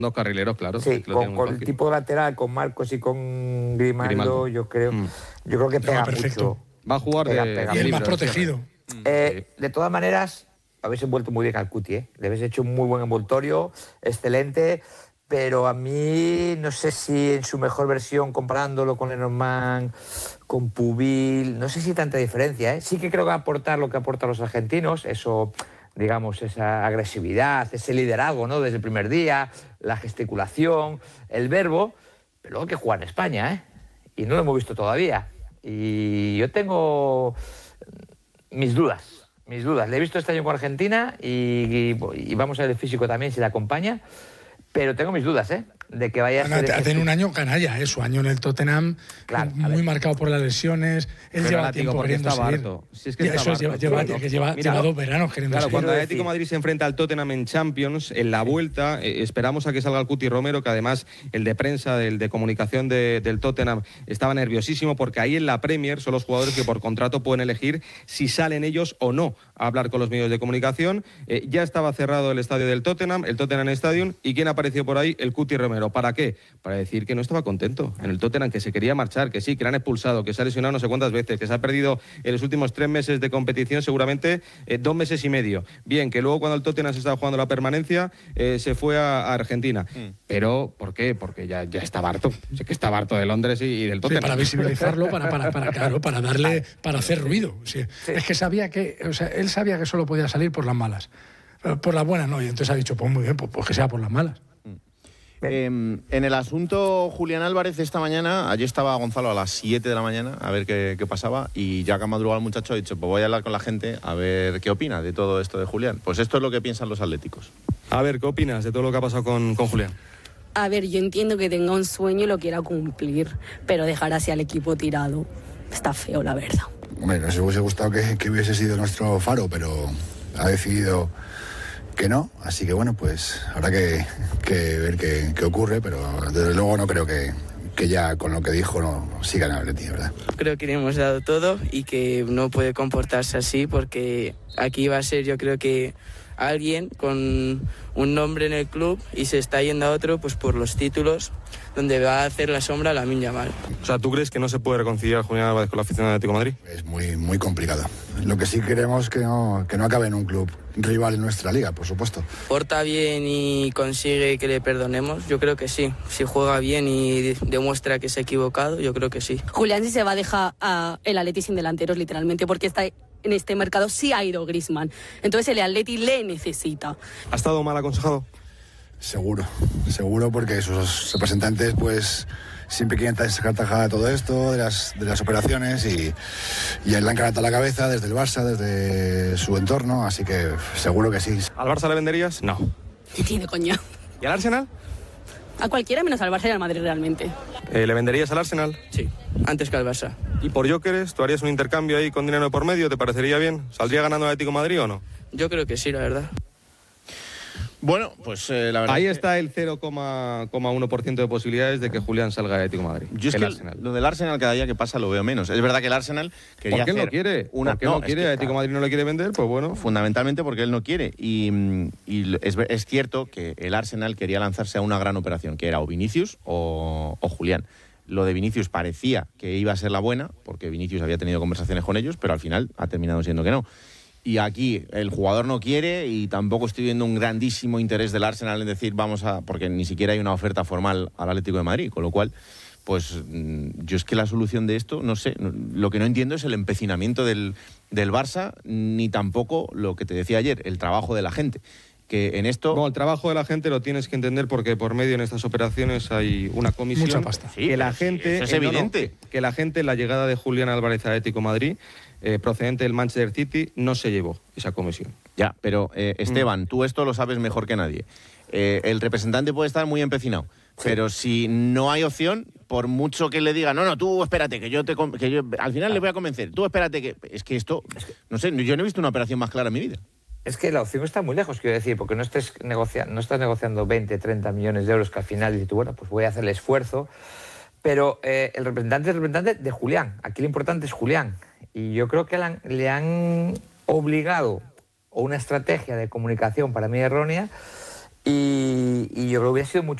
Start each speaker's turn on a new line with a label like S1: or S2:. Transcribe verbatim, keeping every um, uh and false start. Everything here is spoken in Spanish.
S1: Dos carrileros, claro.
S2: Sí, con, con el tipo de lateral, con Marcos y con Grimaldo, Grimaldo. yo creo mm. yo creo que pega mucho.
S1: Va a jugar
S2: pega,
S1: de,
S2: pega
S3: y el
S2: mucho.
S3: más protegido.
S2: Eh, de todas maneras, habéis envuelto muy bien al Cuti, ¿eh? Le habéis hecho un muy buen envoltorio, excelente, pero a mí no sé si en su mejor versión, comparándolo con Lenormand, con Pubil, no sé si tanta diferencia, ¿eh? Sí que creo que va a aportar lo que aportan los argentinos, eso, digamos, esa agresividad, ese liderazgo, ¿no? Desde el primer día, la gesticulación, el verbo, pero luego hay que jugar en España, ¿eh? Y no lo hemos visto todavía. Y yo tengo mis dudas, mis dudas. Le he visto este año con Argentina y, y, y vamos a ver el físico también si le acompaña, pero tengo mis dudas, ¿eh? De que vaya a ser...
S3: Ha tenido un año canalla, ¿eh? Su año en el Tottenham,
S2: claro,
S3: muy marcado por las lesiones. Él
S1: pero
S3: lleva tiempo queriendo seguir.
S1: Si es que está
S3: eso
S1: barto,
S3: lleva, lleva, que lleva, Mira, lleva dos veranos queriendo
S1: claro,
S3: seguir.
S1: Cuando el Atlético de Madrid se enfrenta al Tottenham en Champions, en la vuelta, eh, esperamos a que salga el Cuti Romero, que además el de prensa, el de comunicación de, del Tottenham, estaba nerviosísimo, porque ahí en la Premier son los jugadores que por contrato pueden elegir si salen ellos o no a hablar con los medios de comunicación. Eh, ya estaba cerrado el estadio del Tottenham, el Tottenham Stadium, ¿y quién apareció por ahí? El Cuti Romero. ¿Para qué? Para decir que no estaba contento en el Tottenham, que se quería marchar, que sí, que le han expulsado, que se ha lesionado no sé cuántas veces, que se ha perdido en los últimos tres meses de competición, seguramente eh, dos meses y medio. Bien, que luego cuando el Tottenham se estaba jugando la permanencia, eh, se fue a, a Argentina. Mm. Pero, ¿por qué? Porque ya, ya estaba harto. Sé que estaba harto de Londres y, y del Tottenham.
S3: Sí, para visibilizarlo, para, para, para, claro, para darle, para hacer ruido. Sí. Sí. Es que sabía que, o sea, él sabía que solo podía salir por las malas. Por las buenas no, y entonces ha dicho, pues muy bien, pues, pues que sea por las malas.
S4: Eh, en el asunto Julián Álvarez, esta mañana, allí estaba Gonzalo a las siete de la mañana a ver qué, qué pasaba, y ya que ha madrugado el muchacho ha dicho, pues voy a hablar con la gente a ver qué opina de todo esto de Julián. Pues esto es lo que piensan los atléticos.
S1: A ver, ¿qué opinas de todo lo que ha pasado con, con Julián?
S5: A ver, yo entiendo que tenga un sueño y lo quiera cumplir, pero dejar así al equipo tirado está feo, la verdad.
S6: Bueno, nos hubiese gustado que, que hubiese sido nuestro faro, pero ha decidido que no, así que bueno, pues habrá que, que ver qué, qué ocurre, pero desde luego no creo que, que ya con lo que dijo no siga en Atleti, ¿verdad?
S7: Creo que le hemos dado todo y que no puede comportarse así, porque aquí va a ser, yo creo que alguien con un nombre en el club y se está yendo a otro pues por los títulos, donde va a hacer la sombra a Lamine Yamal.
S1: O sea, ¿tú crees que no se puede reconciliar Julián Álvarez con la afición del Atlético de Madrid?
S6: Es muy, muy complicado. Lo que sí queremos es que no, que no acabe en un club rival en nuestra liga, por supuesto.
S7: ¿Porta bien y consigue que le perdonemos? Yo creo que sí. Si juega bien y demuestra que se ha equivocado, yo creo que sí.
S5: Julián sí se va a dejar a el Atleti sin delanteros, literalmente, porque está en este mercado sí ha ido Griezmann. Entonces el Atleti le necesita.
S1: ¿Ha estado mal aconsejado?
S6: Seguro, seguro, porque sus representantes pues siempre quieren sacar tajada de todo esto, de las, de las operaciones, y, y él le han calentado la cabeza desde el Barça, desde su entorno, así que seguro que sí.
S1: ¿Al Barça le venderías? No.
S5: Sí, de coña.
S1: ¿Y al Arsenal?
S5: A cualquiera menos al Barça y al Madrid, realmente.
S1: Eh, ¿Le venderías al Arsenal?
S7: Sí, antes que al Barça.
S1: ¿Y por Jóqueres? ¿Tú harías un intercambio ahí con dinero por medio? ¿Te parecería bien? ¿Saldría ganando el Atlético de Madrid o no?
S7: Yo creo que sí, la verdad.
S4: Bueno, pues eh, la verdad.
S1: Ahí
S4: es que...
S1: está el cero coma uno por ciento de posibilidades de que Julián salga del Atlético de Madrid.
S4: Yo es
S1: el
S4: que
S1: Arsenal.
S4: Lo del Arsenal cada día que pasa lo veo menos. Es verdad que el Arsenal quería
S1: ¿Por qué
S4: hacer
S1: no quiere?
S4: Una...
S1: ¿Por qué
S4: no,
S1: no quiere?
S4: Es que,
S1: ¿El Atlético de Madrid no le quiere vender? Pues bueno.
S4: Fundamentalmente porque él no quiere. Y, y es, es cierto que el Arsenal quería lanzarse a una gran operación, que era o Vinicius o, o Julián. Lo de Vinicius parecía que iba a ser la buena, porque Vinicius había tenido conversaciones con ellos, pero al final ha terminado siendo que no. Y aquí el jugador no quiere, y tampoco estoy viendo un grandísimo interés del Arsenal en decir vamos a... porque ni siquiera hay una oferta formal al Atlético de Madrid, con lo cual, pues yo es que la solución de esto, no sé, lo que no entiendo es el empecinamiento del, del Barça, ni tampoco lo que te decía ayer, el trabajo de la gente. Que en esto...
S1: No, el trabajo de la gente lo tienes que entender porque por medio en estas operaciones hay una comisión.
S3: Mucha pasta.
S4: Sí,
S1: que la gente...
S4: Eso es
S1: eh,
S4: evidente.
S1: No, no, que la gente, la llegada de Julián Álvarez al Atlético de Madrid, eh, procedente del Manchester City, no se llevó esa comisión.
S4: Ya, pero eh, Esteban, mm. tú esto lo sabes mejor que nadie. Eh, el representante puede estar muy empecinado, sí. pero si no hay opción, por mucho que le diga, no, no, tú espérate, que yo te que yo al final ah. le voy a convencer, tú espérate, que es que esto, es que, no sé, yo no he visto una operación más clara en mi vida.
S2: Es que la opción está muy lejos, quiero decir, porque no, estés negocia no estás negociando veinte, treinta millones de euros que al final dices tú, bueno, pues voy a hacer el esfuerzo. Pero eh, el representante es el representante de Julián. Aquí lo importante es Julián. Y yo creo que le han, le han obligado, o una estrategia de comunicación para mí errónea, y, y yo creo que hubiera sido mucho